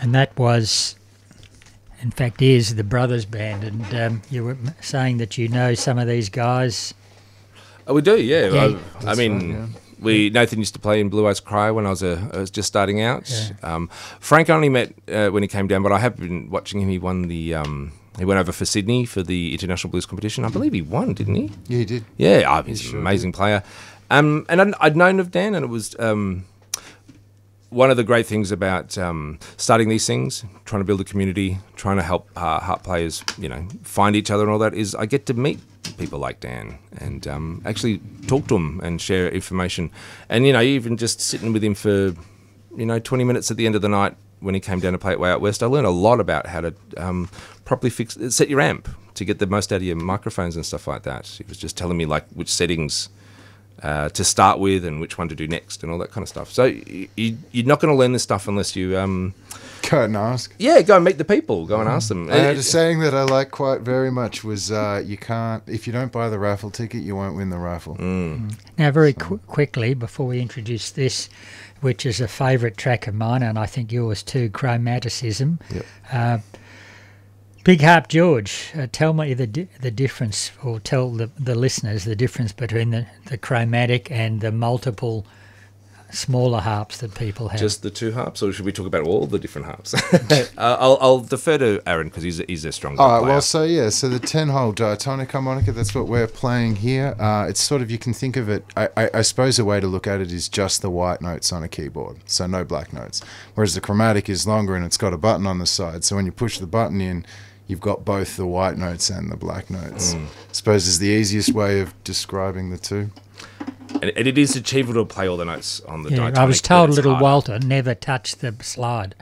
And that was, in fact, is the Brothers Band. And you were saying that you know some of these guys. Oh, we do, yeah. Yeah. I mean, Nathan used to play in Blue Eyes Cry when I was just starting out. Yeah. Frank I only met when he came down, but I have been watching him. He won the... he went over for Sydney for the International Blues Competition. I believe he won, didn't he? Yeah, he did. Yeah, he's an amazing player. And I'd known of Dan, and it was one of the great things about starting these things, trying to build a community, trying to help harp players, find each other and all that, is I get to meet people like Dan and actually talk to him and share information. And, even just sitting with him for, 20 minutes at the end of the night when he came down to play at Way Out West, I learned a lot about how to properly set your amp to get the most out of your microphones and stuff like that. He was just telling me which settings to start with and which one to do next and all that kind of stuff. So you're not going to learn this stuff unless you... go and ask. Yeah, go and meet the people. Go and ask them. I had a saying that I like quite very much was you can't... If you don't buy the raffle ticket, you won't win the raffle. Now, very quickly, before we introduce this, which is a favourite track of mine, and I think yours too, Chromaticism. Yep. Big Harp George, tell me the difference, or tell the listeners the difference between the chromatic and the multiple smaller harps that people have. Just the two harps, or should we talk about all the different harps? I'll defer to Aaron because he's a stronger player. Well, so the 10-hole diatonic harmonica, that's what we're playing here. It's sort of, you can think of it, I suppose a way to look at it is just the white notes on a keyboard, so no black notes. Whereas the chromatic is longer and it's got a button on the side, so when you push the button in, you've got both the white notes and the black notes. I suppose is the easiest way of describing the two. And it is achievable to play all the notes on the diatonic. I was told little Walter never touched the slide.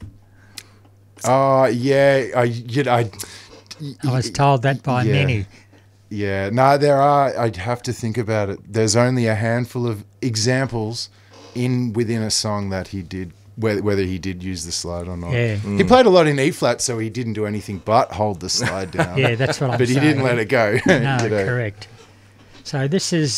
Oh, yeah. I was told that by many. Yeah. No, there are. I'd have to think about it. There's only a handful of examples within a song that he did, whether he did use the slide or not. Yeah. He played a lot in E-flat, so he didn't do anything but hold the slide down. Yeah, that's what I'm saying. But he didn't let it go. No, correct. So this is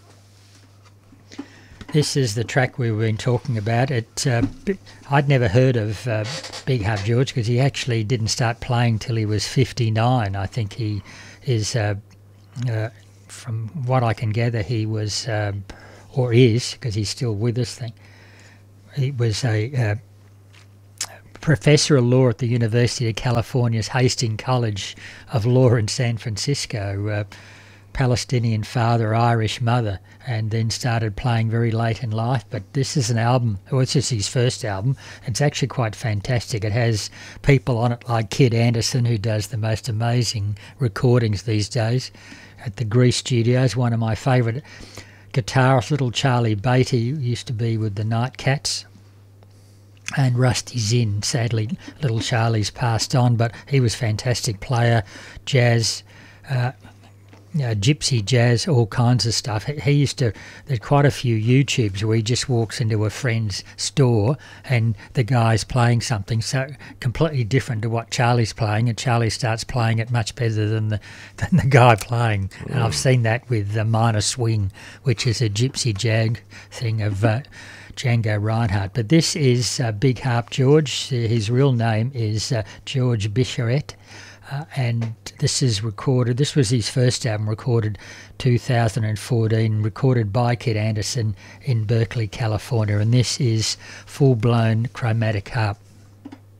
the track we've been talking about. I'd never heard of Big Harp George because he actually didn't start playing till he was 59. I think he is, from what I can gather, he was, or is, because he's still with us, he was a professor of law at the University of California's Hastings College of Law in San Francisco, Palestinian father, Irish mother, and then started playing very late in life. But this is an album, it's just his first album. It's actually quite fantastic. It has people on it like Kid Anderson, who does the most amazing recordings these days at the Grease Studios. One of my favourite guitarist, little Charlie Beatty, used to be with the Nightcats, and Rusty Zinn. Sadly, little Charlie's passed on, but he was a fantastic player, jazz, gypsy jazz, all kinds of stuff. He used to, there's quite a few YouTubes where he just walks into a friend's store and the guy's playing something so completely different to what Charlie's playing, and Charlie starts playing it much better than the guy playing. And I've seen that with the Minor Swing, which is a gypsy jag thing of Django Reinhardt. But this is Big Harp George. His real name is George Bicheret. And this was his first album, recorded 2014, recorded by Kid Anderson in Berkeley, California. And this is Full Blown Chromatic Harp.